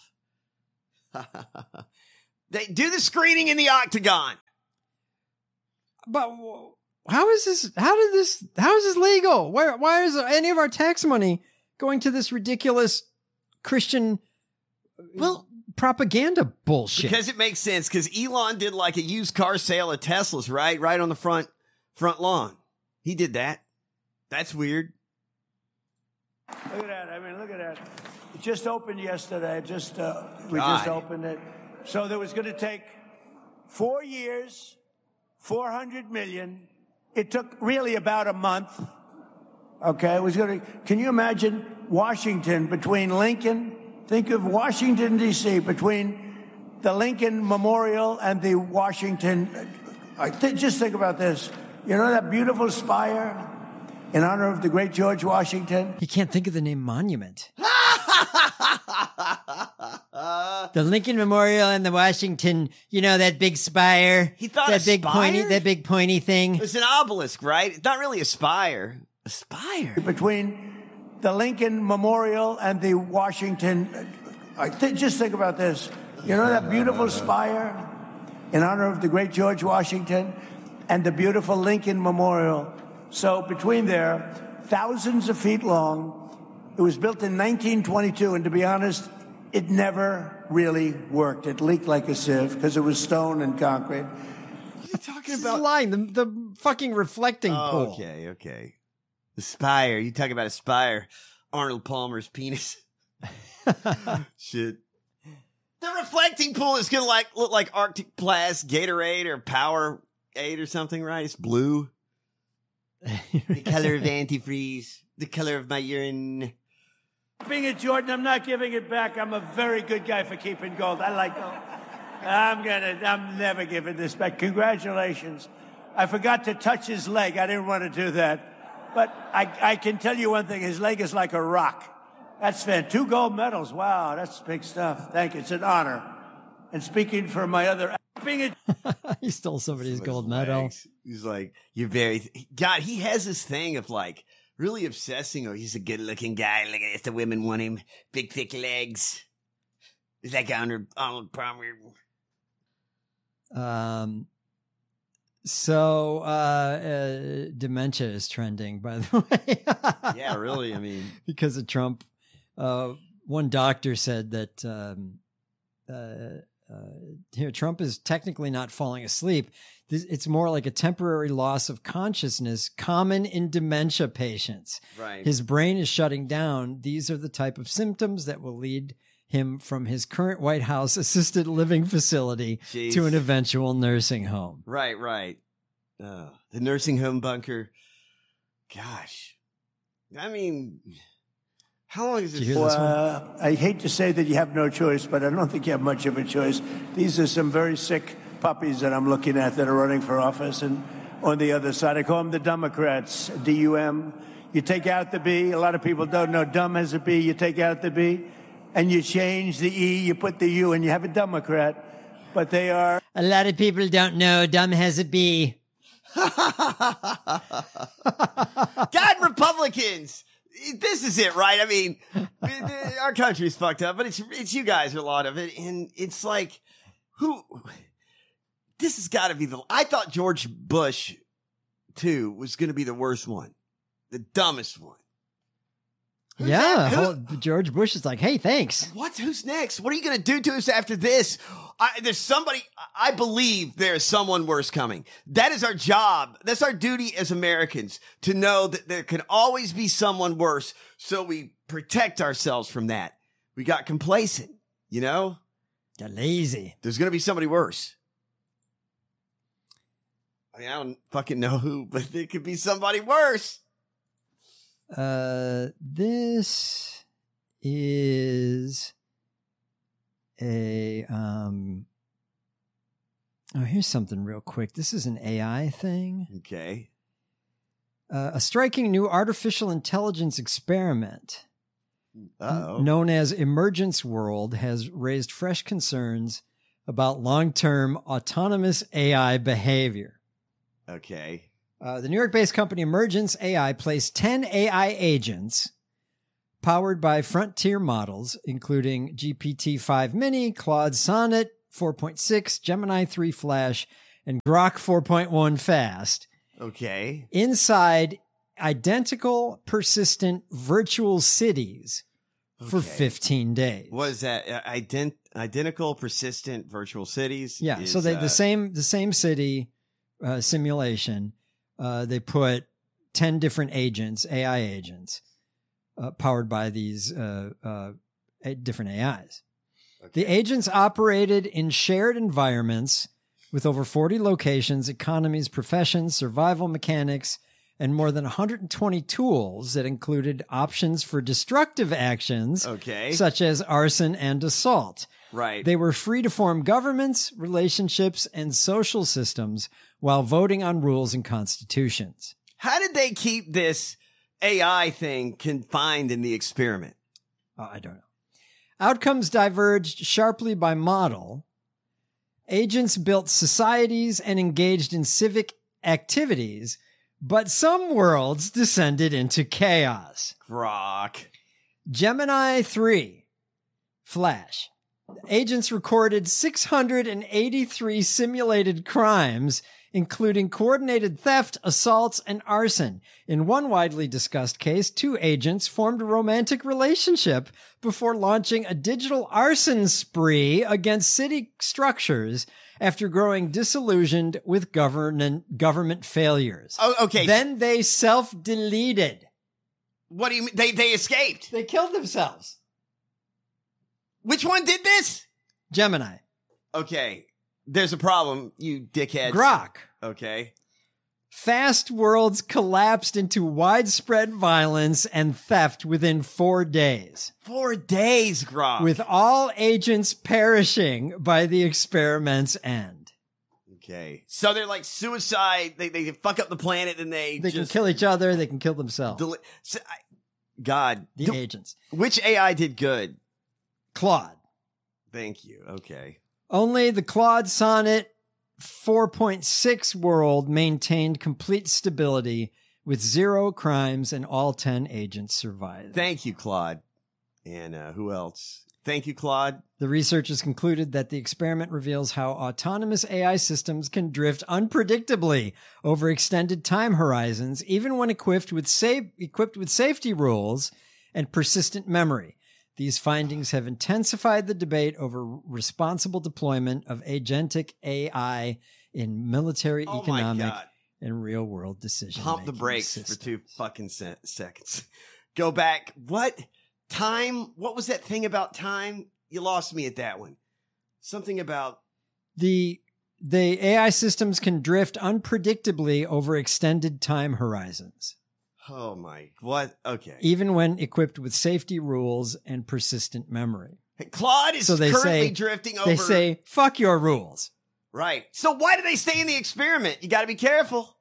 They do the screening in the Octagon. But how is this? How did this? How is this legal? Why? Why is any of our tax money going to this ridiculous Christian well propaganda bullshit? Because it makes sense. Because Elon did like a used car sale of Teslas, right? Right on the front front lawn. He did that. That's weird. Look at that. I mean, look at that. It just opened yesterday. Just uh, we God. just opened it. So there was going to take four years, four hundred million. It took really about a month. Okay, it was going to. Can you imagine Washington between Lincoln? Think of Washington D C between the Lincoln Memorial and the Washington. I th- just think about this. You know that beautiful spire in honor of the great George Washington? He can't think of the name monument. The Lincoln Memorial and the Washington, you know, that big spire. He thought that a big spire? pointy, that big pointy thing. It's an obelisk, right? It's not really a spire. A spire. Between the Lincoln Memorial and the Washington. I th- just think about this. You know that beautiful spire in honor of the great George Washington and the beautiful Lincoln Memorial. So between there, thousands of feet long. It was built in nineteen twenty-two, and to be honest, it never really worked. It leaked like a sieve because it was stone and concrete. What are you talking about? Lying. The, the fucking reflecting oh, pool. Okay, okay. The spire. You talking about a spire. Arnold Palmer's penis. Shit. The reflecting pool is going to like look like Arctic Blast, Gatorade, or Powerade or something, right? It's blue. The color of antifreeze. The color of my urine. Being a Jordan, I'm not giving it back. I'm a very good guy for keeping gold. I like gold. I'm gonna, I'm never giving this back. Congratulations. I forgot to touch his leg. I didn't want to do that. But I, I can tell you one thing. His leg is like a rock. That's fair. Two gold medals. Wow, that's big stuff. Thank you. It's an honor. And speaking for my other... Being a- he stole somebody's gold medal. He's like, you're very... God, he has this thing of like... really obsessing. Oh, he's a good-looking guy. Look at this. The women want him. Big, thick legs. He's like Arnold, Arnold Palmer. Um. So, uh, uh, dementia is trending, by the way. Yeah, really. I mean, because of Trump. Uh, one doctor said that um, uh, uh, here Trump is technically not falling asleep. It's more like a temporary loss of consciousness common in dementia patients. Right. His brain is shutting down. These are the type of symptoms that will lead him from his current White House assisted living facility Jeez. to an eventual nursing home. Right, right. Uh, the nursing home bunker. Gosh. I mean, how long is Did this? you hear this one? Uh, I hate to say that you have no choice, but I don't think you have much of a choice. These are some very sick puppies that I'm looking at that are running for office. And on the other side, I call them the Democrats, D U M. You take out the B. A lot of people don't know dumb has a B. You take out the B, and you change the E, you put the U, and you have a Democrat. But they are... A lot of people don't know dumb has a B. God, Republicans! This is it, right? I mean, our country's fucked up, but it's it's you guys are a lot of it, and it's like, who... This has got to be the... I thought George Bush, too, was going to be the worst one. The dumbest one. Who's yeah. that? whole- George Bush is like, hey, thanks. What? Who's next? What are you going to do to us after this? I, there's somebody... I believe there is someone worse coming. That is our job. That's our duty as Americans, to know that there can always be someone worse, so we protect ourselves from that. We got complacent, you know? Got lazy. There's going to be somebody worse. I mean, I don't fucking know who, but it could be somebody worse. Uh, this is a um. Oh, here's something real quick. This is an A I thing. Okay. Uh, a striking new artificial intelligence experiment Uh-oh. known as Emergence World has raised fresh concerns about long-term autonomous A I behavior. Okay. Uh, the New York-based company Emergence A I placed ten A I agents powered by frontier models, including G P T five Mini, Claude Sonnet four point six, Gemini three Flash, and Grok four point one Fast. Okay. Inside identical, persistent virtual cities for Okay. fifteen days. What is that? Uh, ident- identical, persistent virtual cities? Yeah, is, so they uh, the same the same city uh, simulation. Uh, they put ten different agents, A I agents, uh, powered by these uh, uh, a- different A Is. The agents operated in shared environments with over forty locations, economies, professions, survival mechanics, and more than one hundred twenty tools that included options for destructive actions, Okay. such as arson and assault. Right. They were free to form governments, relationships, and social systems while voting on rules and constitutions. How did they keep this A I thing confined in the experiment? Uh, I don't know. Outcomes diverged sharply by model. Agents built societies and engaged in civic activities, but some worlds descended into chaos. Grok. Gemini three, Flash. Agents recorded six hundred eighty-three simulated crimes, including coordinated theft, assaults, and arson. In one widely discussed case, two agents formed a romantic relationship before launching a digital arson spree against city structures after growing disillusioned with government government failures. Oh, okay. Then they self-deleted. What do you mean? They, they escaped. They killed themselves. Which one did this? Gemini. Okay. There's a problem, you dickheads. Grok. Okay. Fast worlds collapsed into widespread violence and theft within four days, Four days, Grok. with all agents perishing by the experiment's end. Okay. So they're like suicide. They they fuck up the planet and they They can just kill each other. They can kill themselves. deli- so I, God. The Do- agents. Which A I did good? Claude. Thank you. Okay. Only the Claude Sonnet four point six world maintained complete stability with zero crimes and all ten agents survived. Thank you, Claude. And uh, who else? Thank you, Claude. The researchers concluded that the experiment reveals how autonomous A I systems can drift unpredictably over extended time horizons, even when equipped with safe, equipped with safety rules and persistent memory. These findings have intensified the debate over responsible deployment of agentic A I in military, Oh my economic, God. and real-world decisions. Pump the brakes for two fucking se- seconds. Go back. What? Time? What was that thing about time? You lost me at that one. Something about The the A I systems can drift unpredictably over extended time horizons, oh my what? Okay. even when equipped with safety rules and persistent memory. Hey, Claude is So they currently say- drifting over. They say, fuck your rules. Right. So why do they stay in the experiment? You got to be careful.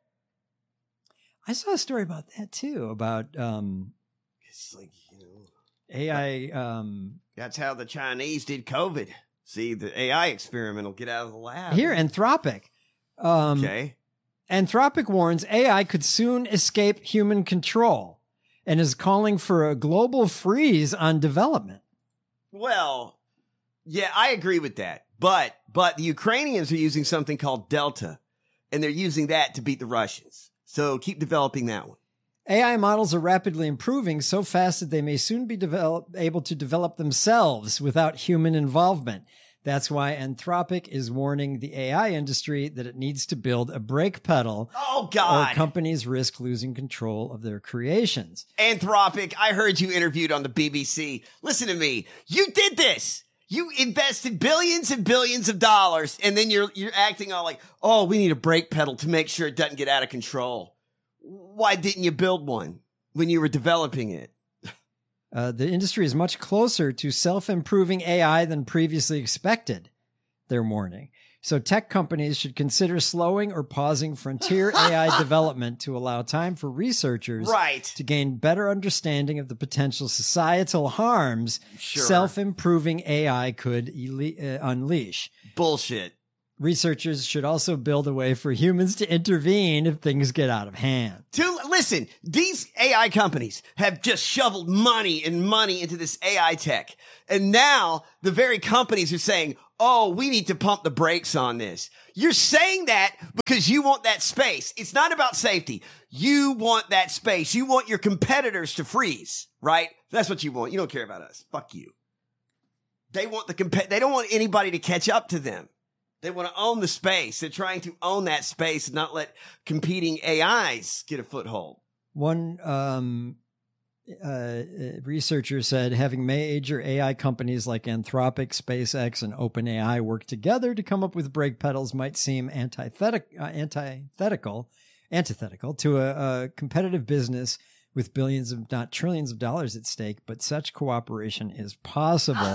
I saw a story about that too, about um, It's like, you know, A I. Um, that's how the Chinese did COVID. See, the A I experiment will get out of the lab. here, Anthropic. Um, Okay. Anthropic warns A I could soon escape human control and is calling for a global freeze on development. Well, yeah, I agree with that. But but the Ukrainians are using something called Delta, and they're using that to beat the Russians. So keep developing that one. A I models are rapidly improving so fast that they may soon be develop, able to develop themselves without human involvement. That's why Anthropic is warning the A I industry that it needs to build a brake pedal, Oh, or God. companies risk losing control of their creations. Anthropic, I heard you interviewed on the B B C. Listen to me. You did this. You invested billions and billions of dollars, and then you're you're acting all like, oh, we need a brake pedal to make sure it doesn't get out of control. Why didn't you build one when you were developing it? Uh, the industry is much closer to self-improving A I than previously expected, they're warning. So tech companies should consider slowing or pausing frontier A I development to allow time for researchers Right. to gain better understanding of the potential societal harms Sure. self-improving A I could ele- uh, unleash. Bullshit. Researchers should also build a way for humans to intervene if things get out of hand. To listen, these A I companies have just shoveled money and money into this A I tech. And now the very companies are saying, oh, we need to pump the brakes on this. You're saying that because you want that space. It's not about safety. You want that space. You want your competitors to freeze, right? That's what you want. You don't care about us. Fuck you. They want the comp- they don't want anybody to catch up to them. They want to own the space. They're trying to own that space and not let competing A Is get a foothold. One um, uh, researcher said having major A I companies like Anthropic, SpaceX, and OpenAI work together to come up with brake pedals might seem antithetic, uh, antithetical, antithetical to a, a competitive business with billions, if not trillions of dollars at stake, but such cooperation is possible.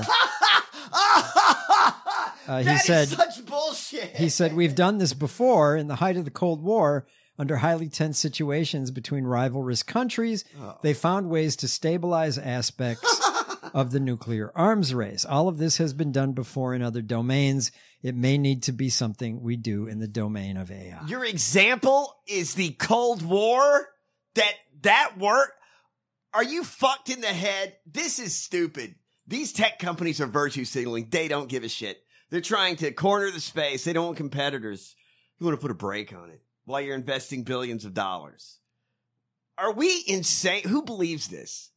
Uh, he that said, is such bullshit. He said, we've done this before in the height of the Cold War under highly tense situations between rivalrous countries. Oh. They found ways to stabilize aspects of the nuclear arms race. All of this has been done before in other domains. It may need to be something we do in the domain of A I. Your example is the Cold War? That that work? Are you fucked in the head? This is stupid. These tech companies are virtue signaling. They don't give a shit. They're trying to corner the space. They don't want competitors. You want to put a brake on it while you're investing billions of dollars. Are we insane? Who believes this?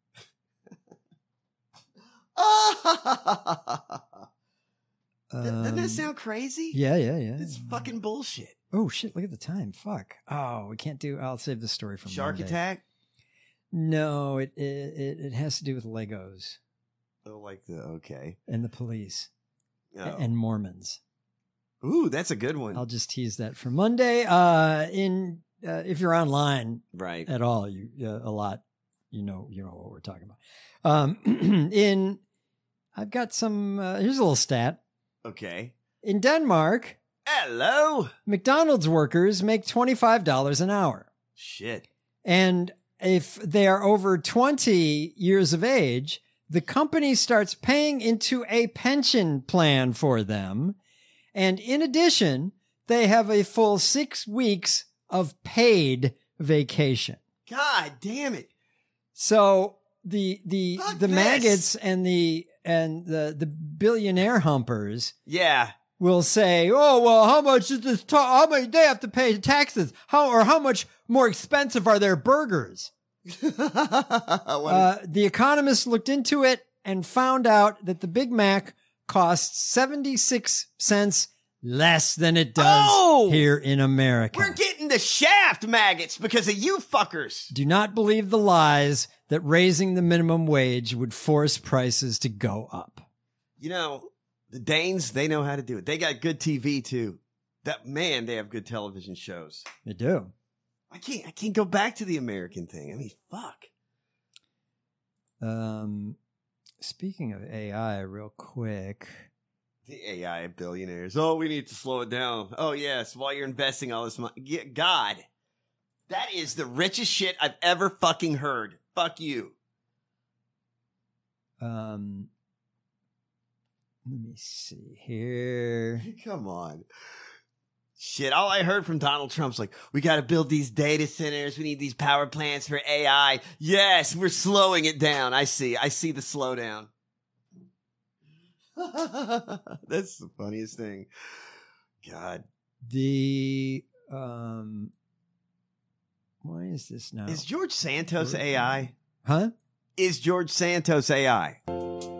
Doesn't that sound crazy? Yeah, yeah, yeah. It's fucking bullshit. Oh, shit. Look at the time. Fuck. Oh, we can't do. I'll save the story from Shark Monday. Attack? No, it, it, it, it has to do with Legos. Oh, like the, okay. And the police. Oh. And Mormons. Ooh, that's a good one. I'll just tease that for Monday. Uh, in uh, if you're online, right, at all, you uh, a lot, you know, you know what we're talking about. Um, in I've got some. Uh, here's a little stat. Okay. In Denmark, hello, McDonald's workers make twenty-five dollars an hour. Shit. And if they are over twenty years of age, the company starts paying into a pension plan for them. And in addition, they have a full six weeks of paid vacation. God damn it. So the the Fuck the this. maggots and the and the the billionaire humpers Yeah. will say, "Oh, well, how much is this ta- how much they have to pay taxes? How or how much more expensive are their burgers?" uh, the Economist looked into it and found out that the Big Mac costs seventy-six cents less than it does Oh! here in America. We're getting the shaft, maggots, because of you fuckers. Do not believe the lies that raising the minimum wage would force prices to go up. You know, the Danes, they know how to do it. They got good T V too. That man, they have good television shows. They do. I can't I can't go back to the American thing. I mean, fuck. Um Speaking of A I, real quick. The A I billionaires. Oh, we need to slow it down. Oh, yes, while you're investing all this money. Yeah, God, that is the richest shit I've ever fucking heard. Fuck you. Um, let me see here. Come on. Shit, all I heard from Donald Trump's like, we got to build these data centers. We need these power plants for A I. Yes, we're slowing it down. I see. I see the slowdown. That's the funniest thing. God. The, um, why is this now? Is George Santos A I? Huh? Is George Santos A I?